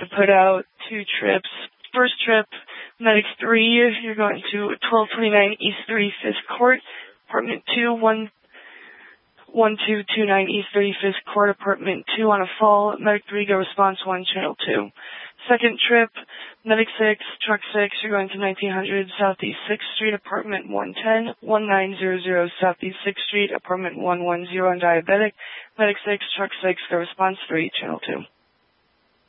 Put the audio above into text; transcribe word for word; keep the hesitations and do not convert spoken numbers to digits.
to put out two trips. First trip, Medic three, you're going to twelve twenty-nine East thirty-fifth Court, Apartment two, one one two two nine East thirty-fifth Court, Apartment two on a fall. Medic three, go response one, Channel two. Second trip, Medic six, Truck six, you're going to nineteen hundred Southeast sixth Street, Apartment one ten, nineteen hundred Southeast sixth Street, Apartment one ten on Diabetic. Medic six, Truck six, go response three, Channel two.